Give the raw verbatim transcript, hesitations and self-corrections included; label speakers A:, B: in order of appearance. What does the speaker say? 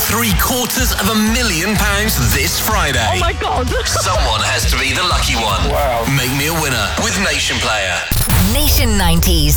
A: three quarters of a million pounds this Friday.
B: Oh my God.
A: Someone has to be the lucky one.
C: Wow.
A: Make me a winner with Nation Player.
D: Nation nineties.